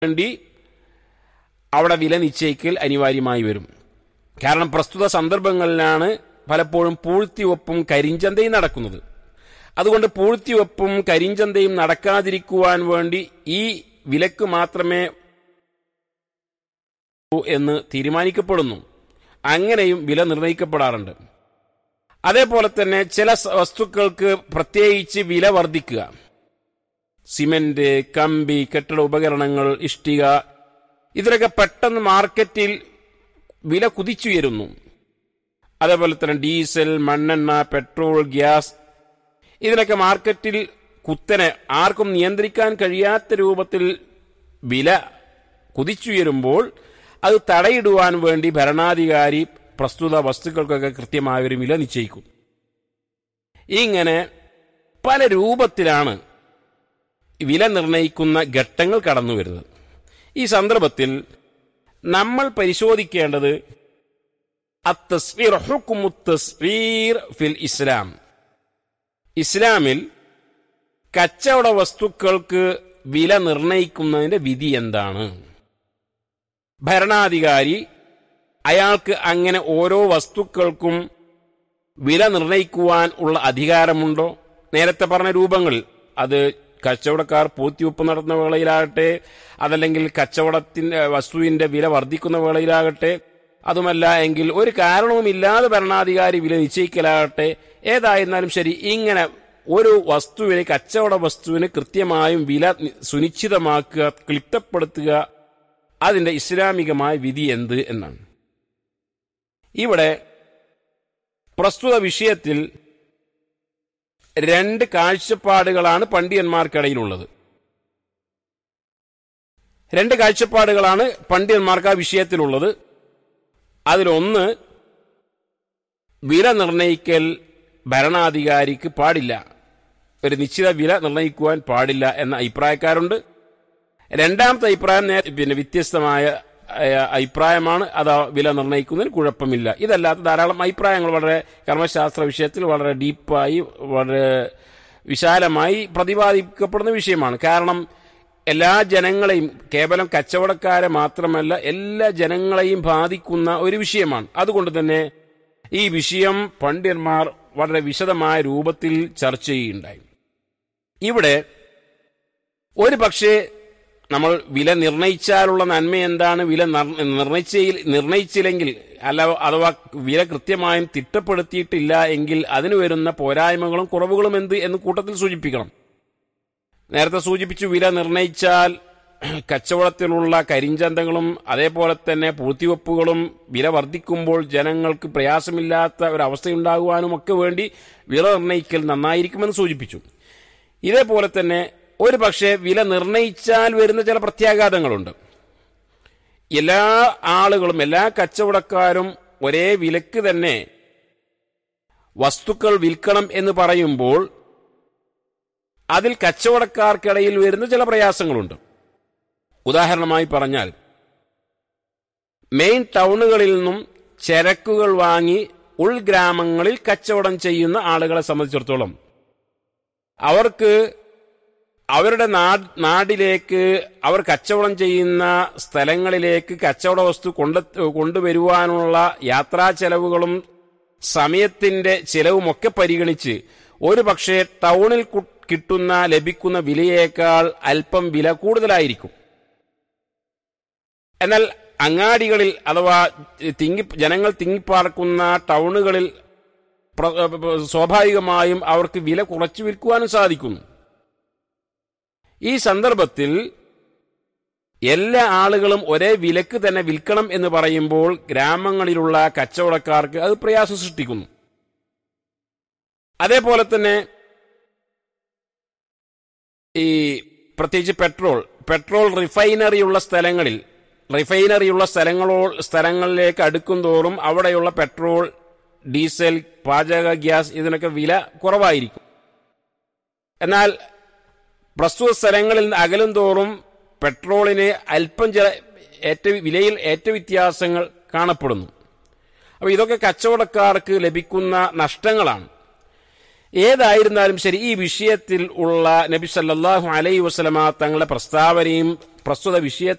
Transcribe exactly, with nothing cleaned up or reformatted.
വേണ്ടി അവിടെ വില നിശ്ചയിക്കൽ അനിവാര്യമായി വരും. കാരണം പ്രസ്തുത സന്ദർഭങ്ങളിലാണ് പലപ്പോഴും പൂഴ്ത്തിവെപ്പും കരിഞ്ചന്തയും നടക്കുന്നത്. അതുകൊണ്ട് പൂഴ്ത്തിവെപ്പും കരിഞ്ചന്തയും നടക്കാതിരിക്കുവാൻ വേണ്ടി ഈ വിലക്ക് മാത്രമേ എന്ന് തീരുമാനിക്കപ്പെടുന്നു. അങ്ങനെയും വില നിർണയിക്കപ്പെടാറുണ്ട്. അതേപോലെ തന്നെ ചില വസ്തുക്കൾക്ക് പ്രത്യേകിച്ച് വില വർദ്ധിക്കുക, സിമന്റ്, കമ്പി, കെട്ടിട ഉപകരണങ്ങൾ, ഇഷ്ടിക, ഇതിലൊക്കെ പെട്ടെന്ന് മാർക്കറ്റിൽ വില കുതിച്ചുയരുന്നു. അതേപോലെ തന്നെ ഡീസൽ, മണ്ണെണ്ണ, പെട്രോൾ, ഗ്യാസ്, ഇതിനൊക്കെ മാർക്കറ്റിൽ കുത്തനെ ആർക്കും നിയന്ത്രിക്കാൻ കഴിയാത്ത രൂപത്തിൽ വില കുതിച്ചുയരുമ്പോൾ അത് തടയിടുവാൻ വേണ്ടി ഭരണാധികാരി പ്രസ്തുത വസ്തുക്കൾക്കൊക്കെ കൃത്യമായൊരു വില നിശ്ചയിക്കും. ഇങ്ങനെ പല രൂപത്തിലാണ് വില നിർണയിക്കുന്ന ഘട്ടങ്ങൾ കടന്നു വരുന്നത്. ഈ സന്ദർഭത്തിൽ നമ്മൾ പരിശോധിക്കേണ്ടത് അത്തസ്വീർ ഹുക്മു തസ്വീർ ഫിൽ ഇസ്ലാം. ഇസ്ലാമിൽ കച്ചവട വസ്തുക്കൾക്ക് വില നിർണയിക്കുന്നതിന്റെ വിധി എന്താണ്? ഭരണാധികാരി അയാൾക്ക് അങ്ങനെ ഓരോ വസ്തുക്കൾക്കും വില നിർണയിക്കുവാൻ ഉള്ള അധികാരമുണ്ടോ? നേരത്തെ പറഞ്ഞ രൂപങ്ങളിൽ, അത് കച്ചവടക്കാർ പൂഴ്ത്തിവെപ്പ് നടത്തുന്ന വേളയിലാകട്ടെ, അതല്ലെങ്കിൽ കച്ചവടത്തിന്റെ വസ്തുവിന്റെ വില വർദ്ധിക്കുന്ന വേളയിലാകട്ടെ, അതുമല്ല എങ്കിൽ ഒരു കാരണവുമില്ലാതെ ഭരണാധികാരി വില നിശ്ചയിക്കലാകട്ടെ, ഏതായിരുന്നാലും ശരി, ഇങ്ങനെ ഒരു വസ്തുവിന്, കച്ചവട വസ്തുവിന് കൃത്യമായും വില സുനിശ്ചിതമാക്കുക, ക്ലിപ്തപ്പെടുത്തുക, അതിന്റെ ഇസ്ലാമികമായ വിധി എന്ത് എന്നാണ്. ഇവിടെ പ്രസ്തുത വിഷയത്തിൽ രണ്ട് കാഴ്ചപ്പാടുകളാണ് പണ്ഡിതന്മാർക്കിടയിലുള്ളത്. രണ്ട് കാഴ്ചപ്പാടുകളാണ് പണ്ഡിതന്മാർക്ക് ആ വിഷയത്തിലുള്ളത്. അതിലൊന്ന്, വില നിർണയിക്കൽ ഭരണാധികാരിക്ക് പാടില്ല, ഒരു നിശ്ചിത വില നിർണയിക്കുവാൻ പാടില്ല എന്ന അഭിപ്രായക്കാരുണ്ട്. രണ്ടാമത്തെ അഭിപ്രായം പിന്നെ വ്യത്യസ്തമായ അഭിപ്രായമാണ്, അത് വില നിർണയിക്കുന്നതിന് കുഴപ്പമില്ല. ഇതല്ലാത്ത ധാരാളം അഭിപ്രായങ്ങൾ വളരെ കർമ്മശാസ്ത്ര വിഷയത്തിൽ വളരെ ഡീപ്പായി, വളരെ വിശാലമായി പ്രതിപാദിക്കപ്പെടുന്ന വിഷയമാണ്. കാരണം എല്ലാ ജനങ്ങളെയും, കേവലം കച്ചവടക്കാരെ മാത്രമല്ല എല്ലാ ജനങ്ങളെയും ബാധിക്കുന്ന ഒരു വിഷയമാണ്. അതുകൊണ്ട് തന്നെ ഈ വിഷയം പണ്ഡിതന്മാർ വളരെ വിശദമായ രൂപത്തിൽ ചർച്ച ചെയ്യുകയുണ്ടായി. ഇവിടെ ഒരു പക്ഷേ നമ്മൾ വില നിർണയിച്ചാലുള്ള നന്മ എന്താണ്, വില നിർണയിച്ചില്ലെങ്കിൽ അല്ല അഥവാ വില കൃത്യമായും തിട്ടപ്പെടുത്തിയിട്ടില്ല എങ്കിൽ അതിന് വരുന്ന പോരായ്മകളും കുറവുകളും എന്ത് എന്ന് കൂട്ടത്തിൽ സൂചിപ്പിക്കണം. നേരത്തെ സൂചിപ്പിച്ചു, വില നിർണയിച്ചാൽ കച്ചവടത്തിലുള്ള കരിഞ്ചന്തകളും അതേപോലെ തന്നെ പൂഴ്ത്തിവെപ്പുകളും വില വർദ്ധിക്കുമ്പോൾ ജനങ്ങൾക്ക് പ്രയാസമില്ലാത്ത ഒരവസ്ഥയുണ്ടാകുവാനും ഒക്കെ വേണ്ടി വില നിർണയിക്കൽ നന്നായിരിക്കുമെന്ന് സൂചിപ്പിച്ചു. ഇതേപോലെ തന്നെ ഒരു പക്ഷേ വില നിർണയിച്ചാൽ വരുന്ന ചില പ്രത്യാഘാതങ്ങളുണ്ട്. എല്ലാ ആളുകളും, എല്ലാ കച്ചവടക്കാരും ഒരേ വിലക്ക് തന്നെ വസ്തുക്കൾ വിൽക്കണം എന്ന് പറയുമ്പോൾ അതിൽ കച്ചവടക്കാർക്കിടയിൽ വരുന്ന ചില പ്രയാസങ്ങളുണ്ട്. ഉദാഹരണമായി പറഞ്ഞാൽ, മെയിൻ ടൗണുകളിൽ നിന്നും ചരക്കുകൾ വാങ്ങി ഉൾഗ്രാമങ്ങളിൽ കച്ചവടം ചെയ്യുന്ന ആളുകളെ സംബന്ധിച്ചിടത്തോളം അവർക്ക് അവരുടെ നാടിലേക്ക്, അവർ കച്ചവടം ചെയ്യുന്ന സ്ഥലങ്ങളിലേക്ക് കച്ചവട വസ്തു കൊണ്ട് കൊണ്ടുവരുവാനുള്ള യാത്രാ ചെലവുകളും സമയത്തിന്റെ ചെലവുമൊക്കെ പരിഗണിച്ച് ഒരു പക്ഷേ ടൗണിൽ കിട്ടുന്ന ലഭിക്കുന്ന വിലയേക്കാൾ അല്പം വില കൂടുതലായിരിക്കും. എന്നാൽ അങ്ങാടികളിൽ അഥവാ തിങ്ങി ജനങ്ങൾ തിങ്ങിപ്പാർക്കുന്ന ടൗണുകളിൽ സ്വാഭാവികമായും അവർക്ക് വില കുറച്ചു വിൽക്കുവാനും സാധിക്കുന്നു. ഈ സന്ദർഭത്തിൽ എല്ലാ ആളുകളും ഒരേ വിലക്ക് തന്നെ വിൽക്കണം എന്ന് പറയുമ്പോൾ ഗ്രാമങ്ങളിലുള്ള കച്ചവടക്കാർക്ക് അത് പ്രയാസം സൃഷ്ടിക്കുന്നു. അതേപോലെ തന്നെ ഈ പ്രത്യേകിച്ച് പെട്രോൾ പെട്രോൾ റിഫൈനറിയുള്ള സ്ഥലങ്ങളിൽ റിഫൈനറിയുള്ള സ്ഥലങ്ങളോ സ്ഥലങ്ങളിലേക്ക് അടുക്കും തോറും അവിടെയുള്ള പെട്രോൾ, ഡീസൽ, പാചക ഗ്യാസ് ഇതിനൊക്കെ വില കുറവായിരിക്കും. എന്നാൽ പ്രസ്തുത സ്ഥലങ്ങളിൽ നിന്ന് അകലും തോറും പെട്രോളിന് അല്പം ചില ഏറ്റ വിലയിൽ ഏറ്റ വ്യത്യാസങ്ങൾ കാണപ്പെടുന്നു. അപ്പോൾ ഇതൊക്കെ കച്ചവടക്കാർക്ക് ലഭിക്കുന്ന നഷ്ടങ്ങളാണ്. ഏതായിരുന്നാലും ശരി, ഈ വിഷയത്തിൽ ഉള്ള നബി സല്ലല്ലാഹു അലൈഹി വസല്ലമ തങ്ങളുടെ പ്രസ്താവനയും പ്രസ്തുത വിഷയത്തെ